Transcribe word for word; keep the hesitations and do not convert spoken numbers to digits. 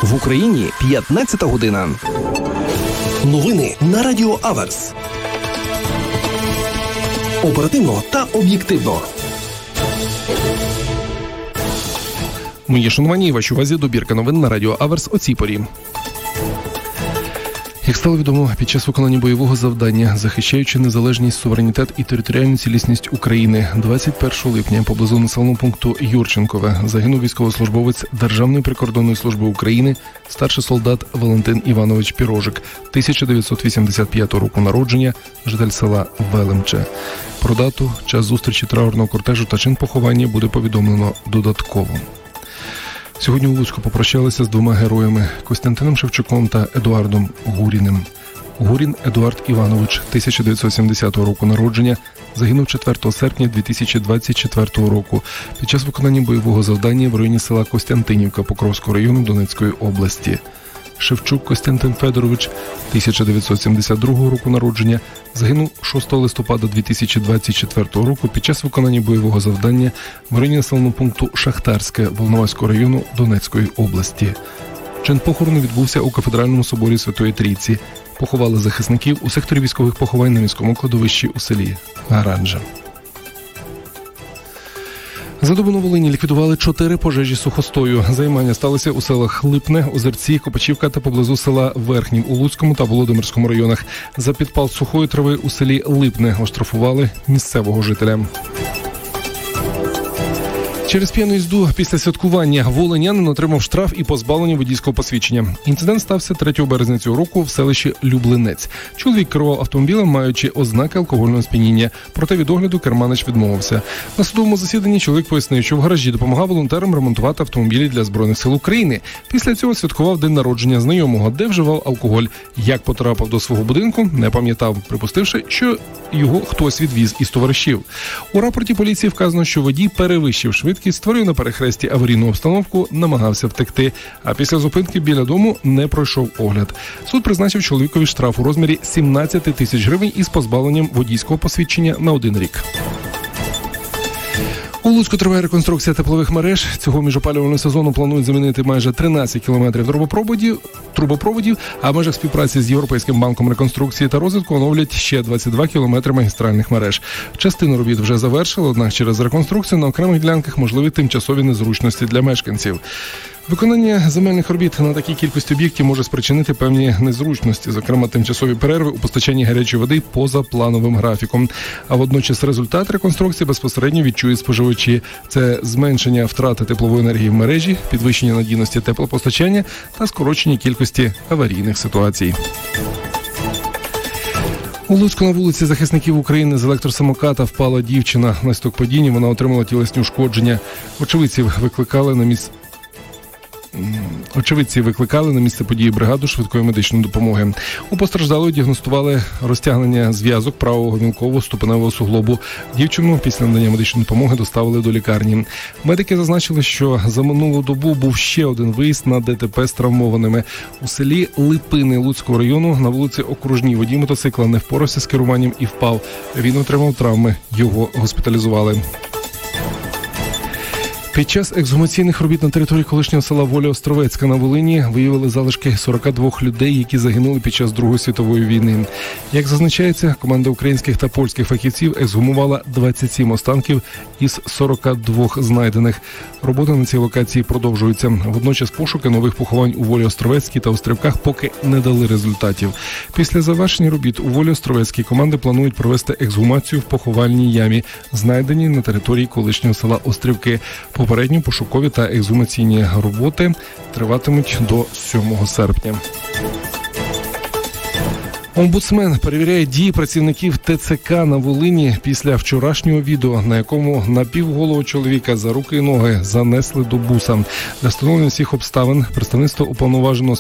В Україні п'ятнадцята година. Новини на Радіо Аверс. Оперативно та об'єктивно. Мої шановані, вашій увазі добірка новин на Радіо Аверс о цій порі. Як стало відомо, під час виконання бойового завдання, захищаючи незалежність, суверенітет і територіальну цілісність України, двадцять першого липня поблизу населеного пункту Юрченкове загинув військовослужбовець Державної прикордонної служби України, старший солдат Валентин Іванович Пірожик, тисяча дев'ятсот вісімдесят п'ятого року народження, житель села Велемче. Про дату, час зустрічі траурного кортежу та чин поховання буде повідомлено додатково. Сьогодні у Луцьку попрощалися з двома героями – Костянтином Шевчуком та Едуардом Гуріним. Гурін Едуард Іванович, тисяча дев'ятсот сімдесятого року народження, загинув четвертого серпня дві тисячі двадцять четвертого року під час виконання бойового завдання в районі села Костянтинівка Покровського району Донецької області. Шевчук Костянтин Федорович, тисяча дев'ятсот сімдесят другого року народження, загинув шостого листопада дві тисячі двадцять четвертого року під час виконання бойового завдання в районі населеного пункту Шахтарське Волноваського району Донецької області. Чин похорону відбувся у Кафедральному соборі Святої Трійці. Поховали захисників у секторі військових поховань на міському кладовищі у селі Гаранжа. За добу на Волині ліквідували чотири пожежі сухостою. Займання сталося у селах Липне, Озерці, Копачівка та поблизу села Верхнім у Луцькому та Володимирському районах. За підпал сухої трави у селі Липне оштрафували місцевого жителя. Через п'яну їзду після святкування волинянин отримав штраф і позбавлення водійського посвідчення. Інцидент стався третього березня цього року в селищі Люблинець. Чоловік керував автомобілем, маючи ознаки алкогольного сп'яніння. Проте від огляду керманич відмовився. На судовому засіданні чоловік пояснив, що в гаражі допомагав волонтерам ремонтувати автомобілі для Збройних сил України. Після цього святкував день народження знайомого, де вживав алкоголь. Як потрапив до свого будинку, не пам'ятав, припустивши, що його хтось відвіз із товаришів. У рапорті поліції вказано, що водій перевищив швидкість, створив на перехресті аварійну обстановку, намагався втекти, а після зупинки біля дому не пройшов огляд. Суд призначив чоловікові штраф у розмірі сімнадцять тисяч гривень із позбавленням водійського посвідчення на один рік. У Луцьку триває реконструкція теплових мереж. Цього міжопалювального сезону планують замінити майже тринадцять кілометрів трубопроводів, трубопроводів, а в межах співпраці з Європейським банком реконструкції та розвитку оновлять ще двадцять два кілометри магістральних мереж. Частину робіт вже завершили, однак через реконструкцію на окремих ділянках можливі тимчасові незручності для мешканців. Виконання земельних робіт на такій кількості об'єктів може спричинити певні незручності, зокрема тимчасові перерви у постачанні гарячої води поза плановим графіком. А водночас результат реконструкції безпосередньо відчують споживачі. Це зменшення втрати теплової енергії в мережі, підвищення надійності теплопостачання та скорочення кількості аварійних ситуацій. У Луцьку на вулиці захисників України з електросамоката впала дівчина. Внаслідок падіння вона отримала тілесні ушкодження. Очевидців викликали на місце Очевидці викликали на місце події бригаду швидкої медичної допомоги. У постраждалої діагностували розтягнення зв'язок правого гомілкового ступеневого суглобу. Дівчину після надання медичної допомоги доставили до лікарні. Медики зазначили, що за минулу добу був ще один виїзд на ДТП з травмованими. У селі Липини Луцького району на вулиці Окружній водій мотоцикла не впорався з керуванням і впав. Він отримав травми. Його госпіталізували. Під час ексгумаційних робіт на території колишнього села Воля Островецька на Волині виявили залишки сорок два людей, які загинули під час Другої світової війни. Як зазначається, команда українських та польських фахівців ексгумувала двадцять сім останків із сорока двох знайдених. Роботи на цій локації продовжуються. Водночас пошуки нових поховань у Волі Островецькій та Острівках поки не дали результатів. Після завершення робіт у Волі Островецькій команди планують провести ексгумацію в поховальній ямі, знайденій на території колишнього села Острівки. Попередньо пошукові та ексгумаційні роботи триватимуть до сьомого серпня. Омбудсмен перевіряє дії працівників ТЦК на Волині після вчорашнього відео, на якому напівголого чоловіка за руки і ноги занесли до буса. Для встановлення всіх обставин представництво уповноваженого